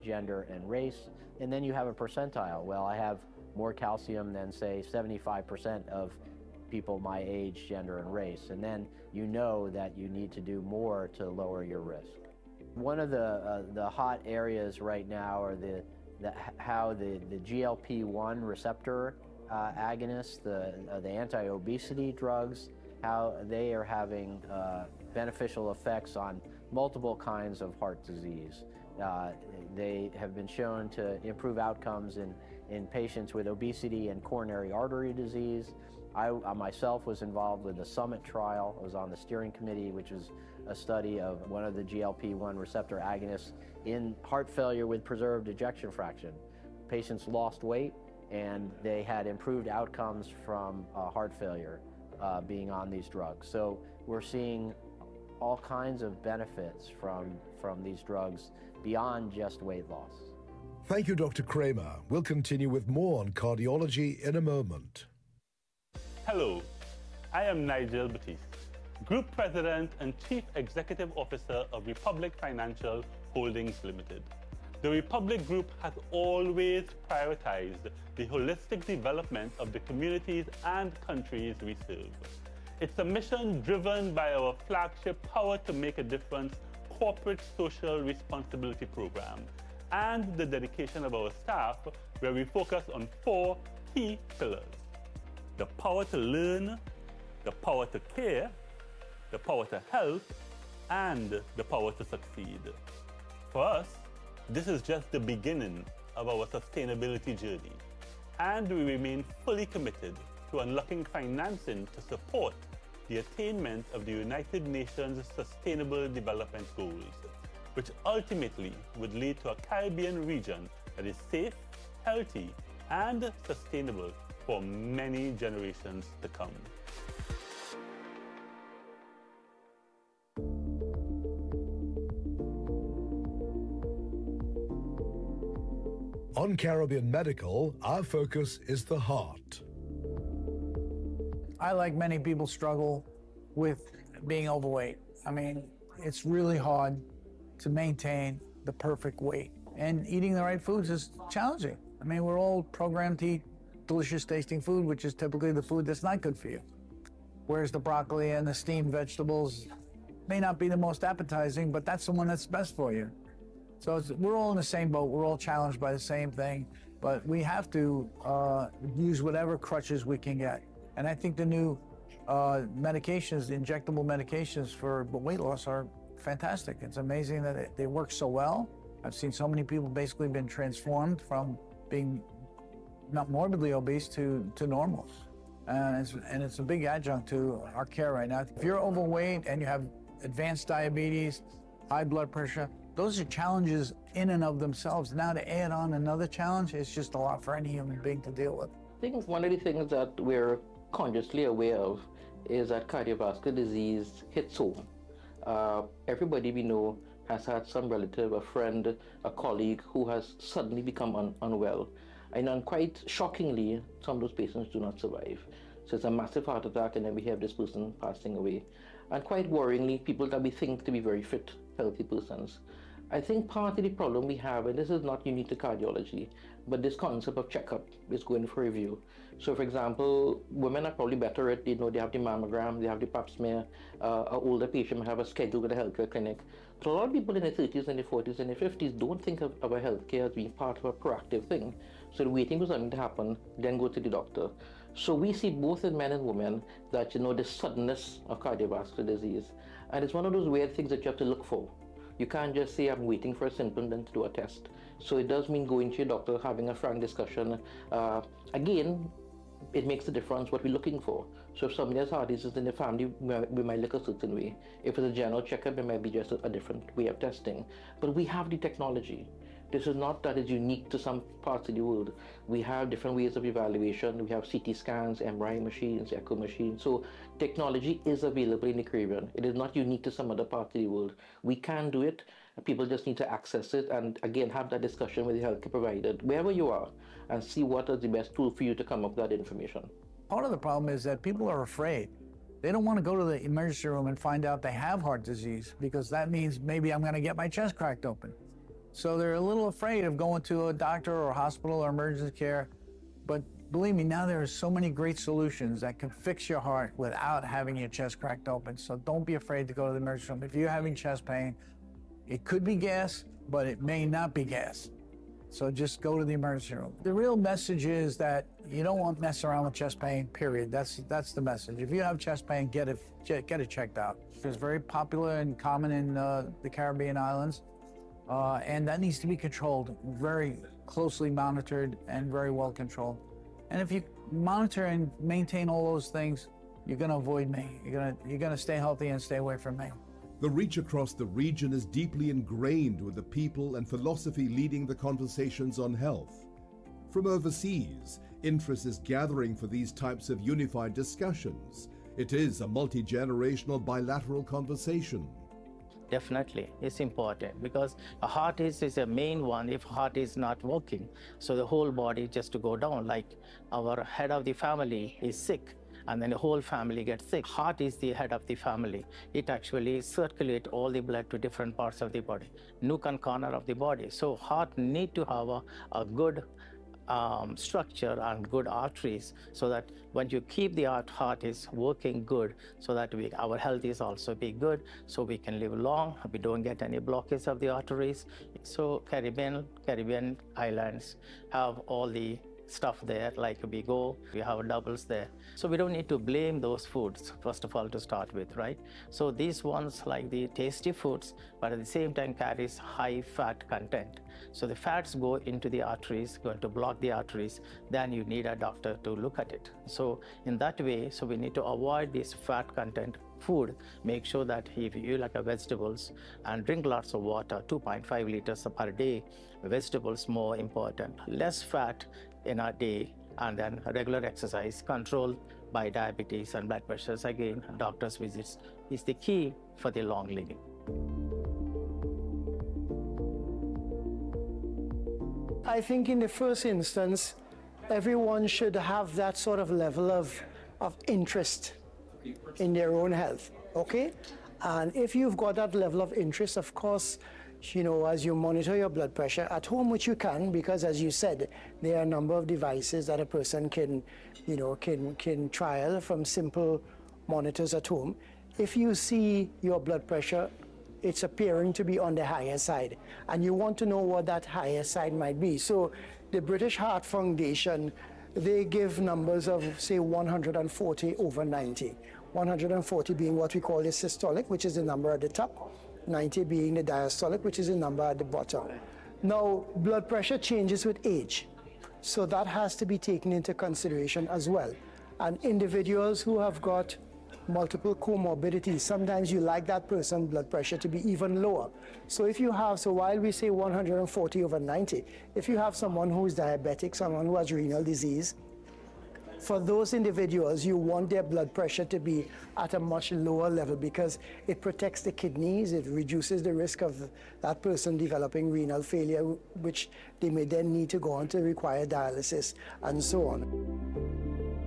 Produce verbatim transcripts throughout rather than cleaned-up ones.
gender, and race. And then you have a percentile. Well, I have more calcium than, say, seventy-five percent of people my age, gender, and race. And then you know that you need to do more to lower your risk. One of the, uh, the hot areas right now are the, the how the, the G L P one receptor uh, agonists, the, uh, the anti-obesity drugs, how they are having uh, beneficial effects on multiple kinds of heart disease. Uh, they have been shown to improve outcomes in, in patients with obesity and coronary artery disease. I, I myself was involved with the SUMMIT trial. I was on the steering committee, which is a study of one of the G L P one receptor agonists in heart failure with preserved ejection fraction. Patients lost weight and they had improved outcomes from uh, heart failure uh, being on these drugs. So we're seeing all kinds of benefits from, from these drugs beyond just weight loss. Thank you, Doctor Kramer. We'll continue with more on cardiology in a moment. Hello, I am Nigel Batiste, Group President and Chief Executive Officer of Republic Financial Holdings Limited. The Republic Group has always prioritized the holistic development of the communities and countries we serve. It's a mission driven by our flagship Power to Make a Difference corporate social responsibility program and the dedication of our staff, where we focus on four key pillars: the power to learn, the power to care, the power to help, and the power to succeed. For us, this is just the beginning of our sustainability journey, and we remain fully committed to unlocking financing to support the attainment of the United Nations Sustainable Development Goals, which ultimately would lead to a Caribbean region that is safe, healthy, and sustainable for many generations to come. On Caribbean Medical, our focus is the heart. I, like many people, struggle with being overweight. I mean, it's really hard to maintain the perfect weight. And eating the right foods is challenging. I mean, we're all programmed to eat delicious tasting food, which is typically the food that's not good for you. Whereas the broccoli and the steamed vegetables may not be the most appetizing, but that's the one that's best for you. So it's, we're all in the same boat. We're all challenged by the same thing, but we have to uh, use whatever crutches we can get. And I think the new uh, medications, the injectable medications for weight loss are fantastic. It's amazing that it, they work so well. I've seen so many people basically been transformed from being not morbidly obese to, to normal. And it's, and it's a big adjunct to our care right now. If you're overweight and you have advanced diabetes, high blood pressure, those are challenges in and of themselves. Now to add on another challenge, it's just a lot for any human being to deal with. I think one of the things that we're consciously aware of is that cardiovascular disease hits home. Uh, everybody we know has had some relative, a friend, a colleague who has suddenly become un unwell. And then quite shockingly, some of those patients do not survive. So it's a massive heart attack and then we have this person passing away. And quite worryingly, people that we think to be very fit, healthy persons. I think part of the problem we have, and this is not unique to cardiology, but this concept of checkup is going for review. So for example, women are probably better at, you know, they have the mammogram, they have the pap smear, uh, an older patient might have a schedule with a healthcare clinic. But a lot of people in their thirties and their forties and their fifties don't think of, of our healthcare as being part of a proactive thing. So they're waiting for something to happen, then go to the doctor. So we see both in men and women that, you know, the suddenness of cardiovascular disease. And it's one of those weird things that you have to look for. You can't just say, I'm waiting for a symptom, then to do a test. So it does mean going to your doctor, having a frank discussion. Uh, again, it makes a difference what we're looking for. So if somebody has heart disease in the family, we might look a certain way. If it's a general checkup, it might be just a, a different way of testing. But we have the technology. This is not that it's unique to some parts of the world. We have different ways of evaluation. We have C T scans, M R I machines, echo machines. So technology is available in the Caribbean. It is not unique to some other part of the world. We can do it. People just need to access it and again have that discussion with the healthcare provider, wherever you are, and see what is the best tool for you to come up with that information. Part of the problem is that people are afraid. They don't want to go to the emergency room and find out they have heart disease because that means maybe I'm going to get my chest cracked open. So they're a little afraid of going to a doctor or hospital or emergency care. But believe me, now there are so many great solutions that can fix your heart without having your chest cracked open. So don't be afraid to go to the emergency room. If you're having chest pain, it could be gas, but it may not be gas. So just go to the emergency room. The real message is that you don't want to mess around with chest pain, period. That's that's the message. If you have chest pain, get it get it checked out. It's very popular and common in uh, the Caribbean islands, uh, and that needs to be controlled, very closely monitored and very well controlled. And if you monitor and maintain all those things, you're gonna avoid me. You're gonna you're gonna stay healthy and stay away from me. The reach across the region is deeply ingrained with the people and philosophy leading the conversations on health. From overseas, interest is gathering for these types of unified discussions. It is a multi-generational bilateral conversation. Definitely, it's important because a heart is, is a main one if heart is not working. So the whole body just to go down, like our head of the family is sick, and then the whole family gets sick. Heart is the head of the family. It actually circulates all the blood to different parts of the body, nook and corner of the body. So heart need to have a, a good um, structure and good arteries, so that when you keep the heart, heart is working good, so that we, our health is also be good, so we can live long, we don't get any blockage of the arteries. So Caribbean, Caribbean islands have all the stuff there, like we go, we have doubles there. So we don't need to blame those foods, first of all, to start with, right? So these ones, like the tasty foods, but at the same time carries high fat content. So the fats go into the arteries, going to block the arteries, then you need a doctor to look at it. So in that way, so we need to avoid this fat content food. Make sure that if you like a vegetables and drink lots of water, two point five liters per day, vegetables more important. Less fat in a day, and then regular exercise controlled by diabetes and blood pressures. Again, doctor's visits is the key for the long living. I think in the first instance, everyone should have that sort of level of, of interest in their own health, okay? And if you've got that level of interest, of course, you know, as you monitor your blood pressure at home, which you can, because as you said, there are a number of devices that a person can, you know, can, can trial from simple monitors at home. If you see your blood pressure, it's appearing to be on the higher side, and you want to know what that higher side might be. So the British Heart Foundation, they give numbers of, say, one hundred forty over ninety. one hundred forty being what we call the systolic, which is the number at the top, ninety being the diastolic, which is the number at the bottom. Now, blood pressure changes with age, so that has to be taken into consideration as well. And individuals who have got multiple comorbidities, sometimes you like that person's blood pressure to be even lower. So if you have, so while we say one hundred forty over ninety, if you have someone who is diabetic, someone who has renal disease, for those individuals, you want their blood pressure to be at a much lower level because it protects the kidneys, it reduces the risk of that person developing renal failure, which they may then need to go on to require dialysis and so on.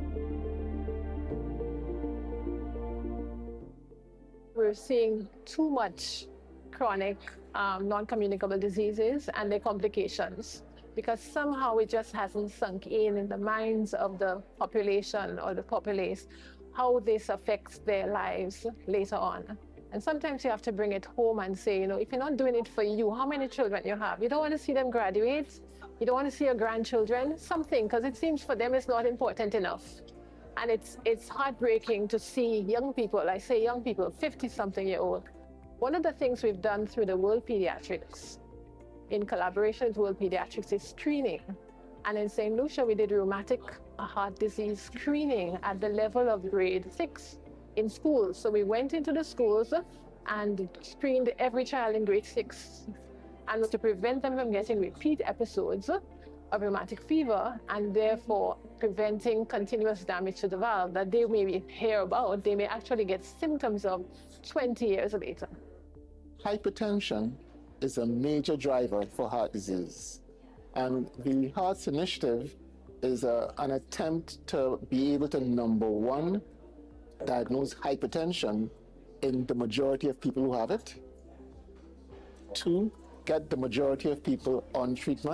We're seeing too much chronic um, non-communicable diseases and their complications, because somehow it just hasn't sunk in in the minds of the population or the populace how this affects their lives later on. And sometimes you have to bring it home and say, you know, if you're not doing it for you, how many children you have? You don't want to see them graduate? You don't want to see your grandchildren? Something, because it seems for them it's not important enough. And it's, it's heartbreaking to see young people, I say young people, fifty-something year old. One of the things we've done through the World Pediatrics, in collaboration with World Pediatrics, is screening. And in Saint Lucia, we did rheumatic heart disease screening at the level of grade six in schools. So we went into the schools and screened every child in grade six, and to prevent them from getting repeat episodes of rheumatic fever, and therefore preventing continuous damage to the valve that they may hear about, they may actually get symptoms of twenty years later. Hypertension is a major driver for heart disease. And the Hearts Initiative is a, an attempt to be able to, number one, diagnose hypertension in the majority of people who have it. Two, get the majority of people on treatment.